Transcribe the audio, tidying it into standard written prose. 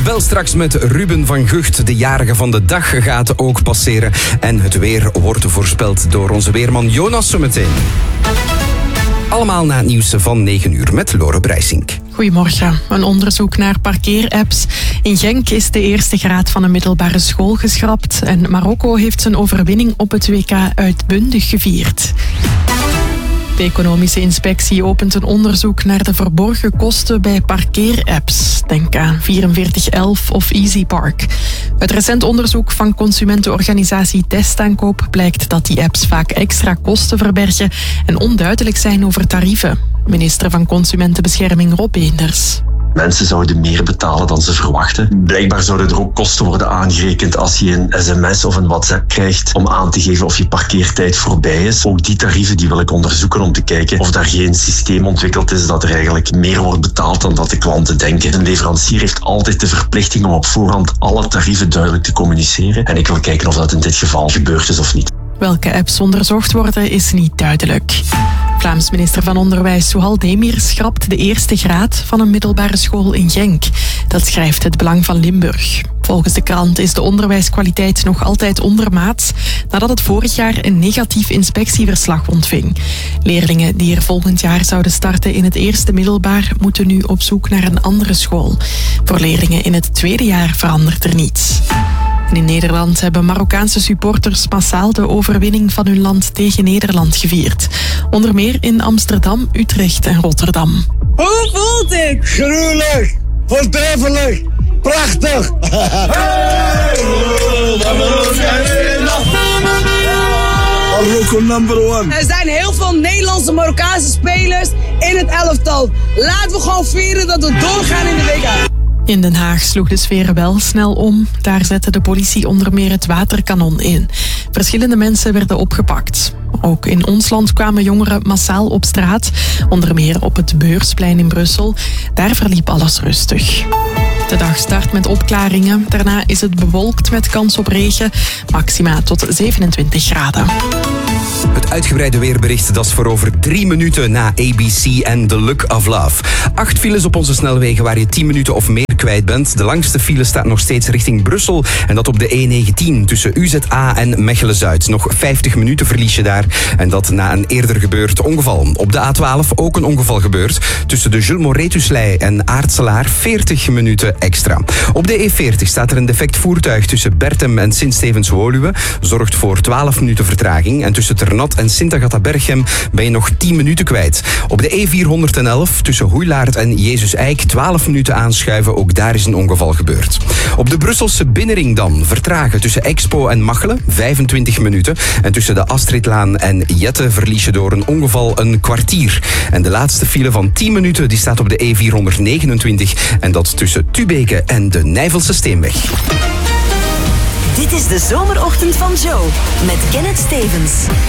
Ik bel straks met Ruben van Gucht. De jarige van de dag gaat ook passeren. En het weer wordt voorspeld door onze weerman Jonas zometeen. Allemaal na het nieuws van 9 uur met Lore Breisink. Goedemorgen. Een onderzoek naar parkeerapps. In Genk is de eerste graad van een middelbare school geschrapt. En Marokko heeft zijn overwinning op het WK uitbundig gevierd. De Economische Inspectie opent een onderzoek naar de verborgen kosten bij parkeerapps. Denk aan 4411 of EasyPark. Uit recent onderzoek van consumentenorganisatie Testaankoop blijkt dat die apps vaak extra kosten verbergen en onduidelijk zijn over tarieven. Minister van Consumentenbescherming Rob Eenders. Mensen zouden meer betalen dan ze verwachten. Blijkbaar zouden er ook kosten worden aangerekend als je een sms of een WhatsApp krijgt om aan te geven of je parkeertijd voorbij is. Ook die tarieven die wil ik onderzoeken om te kijken of daar geen systeem ontwikkeld is dat er eigenlijk meer wordt betaald dan dat de klanten denken. Een leverancier heeft altijd de verplichting om op voorhand alle tarieven duidelijk te communiceren. En ik wil kijken of dat in dit geval gebeurd is of niet. Welke apps onderzocht worden is niet duidelijk. Vlaams minister van Onderwijs Souhal Demir schrapt de eerste graad van een middelbare school in Genk. Dat schrijft Het Belang van Limburg. Volgens de krant is de onderwijskwaliteit nog altijd ondermaats nadat het vorig jaar een negatief inspectieverslag ontving. Leerlingen die er volgend jaar zouden starten in het eerste middelbaar moeten nu op zoek naar een andere school. Voor leerlingen in het tweede jaar verandert er niets. En in Nederland hebben Marokkaanse supporters massaal de overwinning van hun land tegen Nederland gevierd. Onder meer in Amsterdam, Utrecht en Rotterdam. Hoe voelt het? Gruwelijk, voortreffelijk, prachtig. Er zijn heel veel Nederlandse Marokkaanse spelers in het elftal. Laten we gewoon vieren dat we doorgaan in de WK. In Den Haag sloeg de sfeer wel snel om. Daar zette de politie onder meer het waterkanon in. Verschillende mensen werden opgepakt. Ook in ons land kwamen jongeren massaal op straat. Onder meer op het Beursplein in Brussel. Daar verliep alles rustig. De dag start met opklaringen. Daarna is het bewolkt met kans op regen. Maxima tot 27 graden. Het uitgebreide weerbericht, dat is voor over 3 minuten na ABC en The Look of Love. 8 files op onze snelwegen waar je 10 minuten of meer kwijt bent. De langste file staat nog steeds richting Brussel. En dat op de E19 tussen UZA en Mechelen-Zuid. Nog 50 minuten verlies je daar. En dat na een eerder gebeurd ongeval. Op de A12 ook een ongeval gebeurd. Tussen de Jules Moretuslei en Aartselaar 40 minuten extra. Op de E40 staat er een defect voertuig tussen Bertem en Sint-Stevens-Woluwe. Zorgt voor 12 minuten vertraging. En tussen Ternat en Sint-Agatha-Berchem ben je nog 10 minuten kwijt. Op de E411 tussen Hoeilaard en Jezus Eik 12 minuten aanschuiven. Ook daar is een ongeval gebeurd. Op de Brusselse binnenring dan vertragen tussen Expo en Machelen 25 minuten. En tussen de Astridlaan en Jette verlies je door een ongeval een kwartier. En de laatste file van 10 minuten die staat op de E429. En dat tussen Tubeke en de Nijvelse Steenweg. Dit is de zomerochtend van Joe met Kenneth Stevens.